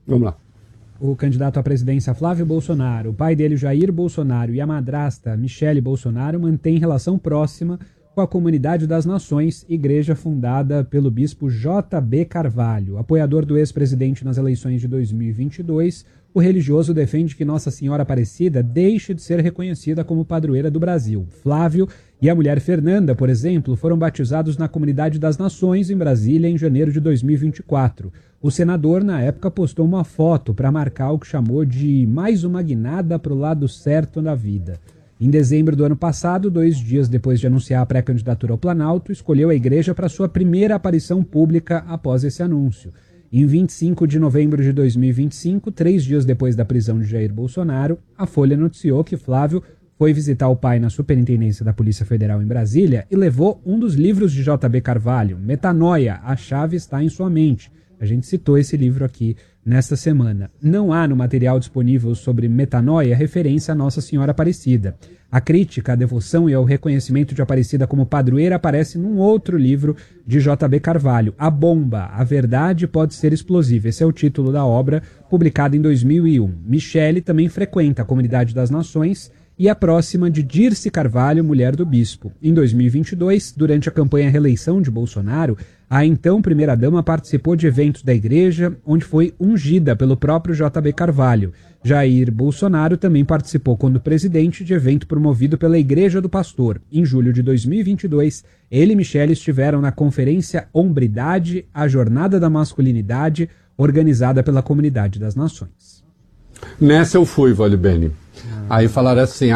Vamos lá. O candidato à presidência Flávio Bolsonaro, o pai dele Jair Bolsonaro e a madrasta Michele Bolsonaro mantêm relação próxima com a Comunidade das Nações, igreja fundada pelo bispo J.B. Carvalho. Apoiador do ex-presidente nas eleições de 2022, o religioso defende que Nossa Senhora Aparecida deixe de ser reconhecida como padroeira do Brasil. Flávio e a mulher Fernanda, por exemplo, foram batizados na Comunidade das Nações, em Brasília, em janeiro de 2024. O senador, na época, postou uma foto para marcar o que chamou de mais uma guinada para o lado certo da vida. Em dezembro do ano passado, 2 dias depois de anunciar a pré-candidatura ao Planalto, escolheu a igreja para sua primeira aparição pública após esse anúncio. Em 25 de novembro de 2025, 3 dias depois da prisão de Jair Bolsonaro, a Folha noticiou que Flávio foi visitar o pai na Superintendência da Polícia Federal em Brasília e levou um dos livros de J.B. Carvalho, Metanoia, A Chave Está em Sua Mente. A gente citou esse livro aqui nesta semana. Não há no material disponível sobre metanoia referência a Nossa Senhora Aparecida. A crítica à devoção e ao reconhecimento de Aparecida como padroeira aparece num outro livro de J.B. Carvalho, A Bomba, A Verdade Pode Ser Explosiva. Esse é o título da obra, publicada em 2001. Michele também frequenta a Comunidade das Nações e é próxima de Dirce Carvalho, mulher do bispo. Em 2022, durante a campanha reeleição de Bolsonaro, a então primeira-dama participou de eventos da igreja, onde foi ungida pelo próprio J.B. Carvalho. Jair Bolsonaro também participou, quando presidente, de evento promovido pela Igreja do Pastor. Em julho de 2022, ele e Michele estiveram na conferência Hombridade, a Jornada da Masculinidade, organizada pela Comunidade das Nações. Nessa eu fui, Vale Bene. Aí falaram assim,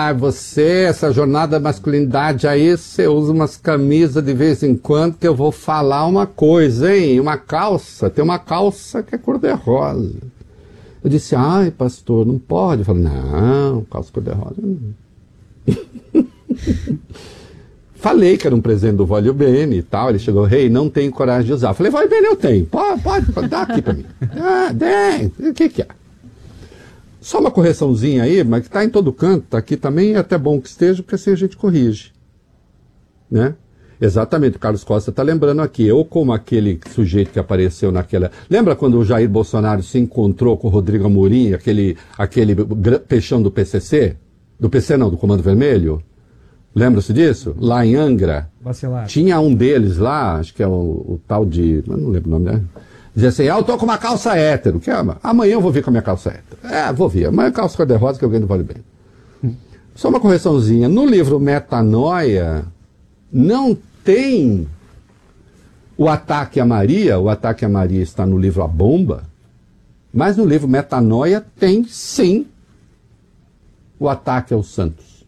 você, essa jornada da masculinidade aí, você usa umas camisas de vez em quando, que eu vou falar uma coisa, hein? Uma calça, tem uma calça que é cor-de-rosa. Eu disse, pastor, não pode. Eu falei, não, calça cor-de-rosa não. Falei que era um presente do Vale Bene e tal, ele chegou, não tenho coragem de usar. Eu falei, Vale Bene, eu tenho, pode, dá aqui pra mim. O que é? Só uma correçãozinha aí, mas que está em todo canto, está aqui também, é até bom que esteja, porque assim a gente corrige. Né? Exatamente, o Carlos Costa está lembrando aqui, eu como aquele sujeito que apareceu naquela... Lembra quando o Jair Bolsonaro se encontrou com o Rodrigo Amorim, aquele peixão do PCC? Do PC não, do Comando Vermelho? Lembra-se disso? Lá em Angra. Vacilar. Tinha um deles lá, acho que é o tal de... Eu não lembro o nome, né? Dizia assim, eu tô com uma calça hétero. Amanhã eu vou vir com a minha calça hétero. Vou vir. Amanhã a calça cor-de-rosa que eu ganho do Vale Bene. Só uma correçãozinha. No livro Metanoia, não tem o ataque a Maria. O ataque a Maria está no livro A Bomba. Mas no livro Metanoia tem, sim, o ataque aos santos.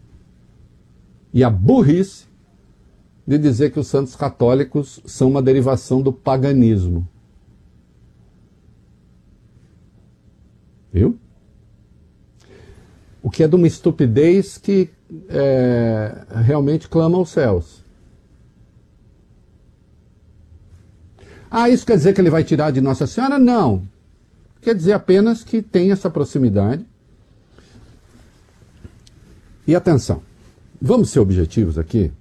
E a burrice de dizer que os santos católicos são uma derivação do paganismo. Viu? O que é de uma estupidez que realmente clama aos céus. Isso quer dizer que ele vai tirar de Nossa Senhora? Não. Quer dizer apenas que tem essa proximidade. E atenção, vamos ser objetivos aqui.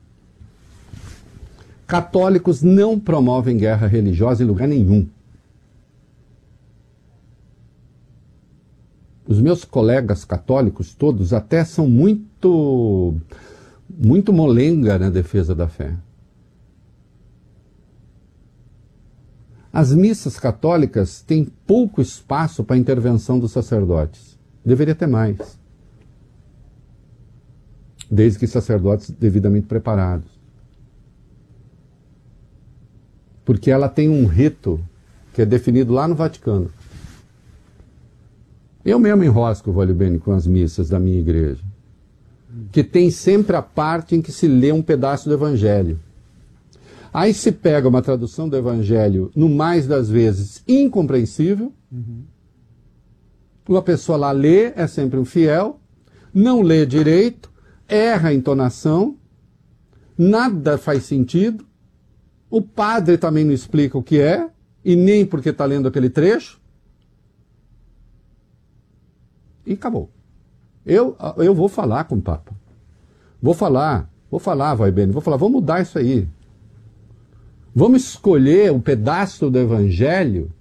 Católicos não promovem guerra religiosa em lugar nenhum. Os meus colegas católicos todos até são muito molenga na defesa da fé. As missas católicas têm pouco espaço para a intervenção dos sacerdotes. Deveria ter mais. Desde que sacerdotes devidamente preparados. Porque ela tem um rito que é definido lá no Vaticano. Eu mesmo enrosco, Vale Bene, com as missas da minha igreja. Que tem sempre a parte em que se lê um pedaço do Evangelho. Aí se pega uma tradução do Evangelho, no mais das vezes, incompreensível. Uma pessoa lá lê, é sempre um fiel, não lê direito, erra a entonação, nada faz sentido, o padre também não explica o que é, e nem porque está lendo aquele trecho, e acabou. Eu vou falar com o Papa. Vou falar, Vai Bene, vou falar, vamos mudar isso aí. Vamos escolher um pedaço do Evangelho